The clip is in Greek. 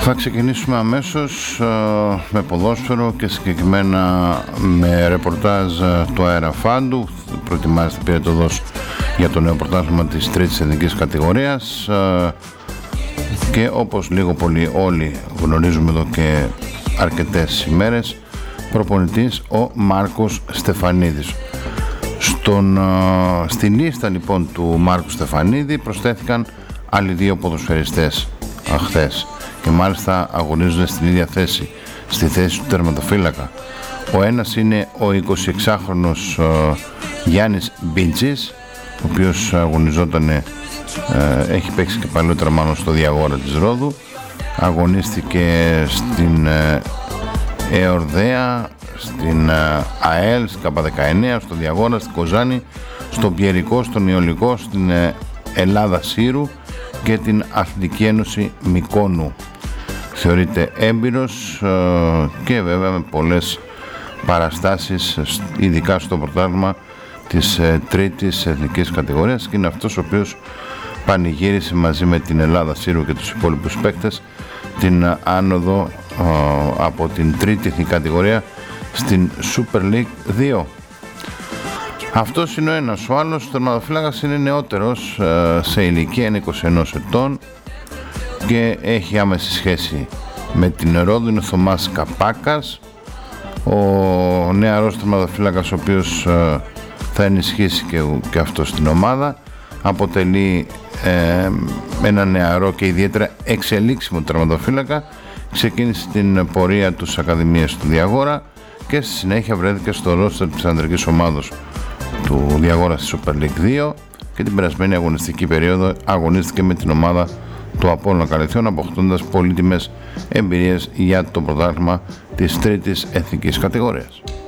Θα ξεκινήσουμε αμέσως με ποδόσφαιρο και συγκεκριμένα με ρεπορτάζ του Αεραφάντου. Προετοιμάζεται, πήρε το δός για το νέο πρωτάθλημα της τρίτης εθνικής κατηγορίας και όπως λίγο πολύ όλοι γνωρίζουμε εδώ και αρκετές ημέρες, προπονητής ο Μάρκος Στεφανίδης. Στη λίστα λοιπόν του Μάρκου Στεφανίδη προσθέθηκαν άλλοι δύο ποδοσφαιριστές χθες και μάλιστα αγωνίζονται στην ίδια θέση, στη θέση του τερματοφύλακα. Ο ένας είναι ο 26χρονος Γιάννης Μπίντζης, ο οποίος αγωνιζόταν, έχει παίξει και παλαιότερα μάλλον στο Διαγόρα της Ρόδου, αγωνίστηκε στην Εορδέα, στην ΑΕΛ, στην ΚΑΠΑ19, στο Διαγόρα, στην Κοζάνη, στον Πιερικό, στον Ιολικό, στην Ελλάδα Σύρου και την Αθλητική Ένωση Μικόνου. Θεωρείται έμπειρος και βέβαια με πολλές παραστάσεις, ειδικά στο πρωτάθλημα της τρίτης εθνικής κατηγορίας, και είναι αυτός ο οποίος πανηγύρισε μαζί με την Ελλάδα Σύρου και τους υπόλοιπους παίκτες την άνοδο από την τρίτη εθνική κατηγορία στην Super League 2. Αυτός είναι ο ένας. Ο άλλος, ο τερματοφύλακας, είναι νεότερος σε ηλικία, είναι 21 ετών και έχει άμεση σχέση με την Ρόδο, είναι ο Θωμάς Καπάκας, ο νεαρός τερματοφύλακας, ο οποίος θα ενισχύσει και αυτό στην ομάδα. Αποτελεί ένα νεαρό και ιδιαίτερα εξελίξιμο τερματοφύλακα. Ξεκίνησε την πορεία του στις Ακαδημίες του Διαγόρα και στη συνέχεια βρέθηκε στο ρόστερ της ανδρικής ομάδος του Διαγόρα στη Super League 2 και την περασμένη αγωνιστική περίοδο αγωνίστηκε με την ομάδα του Απόλλωνα Καλυθιών, αποκτώντας πολύτιμες εμπειρίες για το πρωτάθλημα της τρίτης εθνικής κατηγορίας.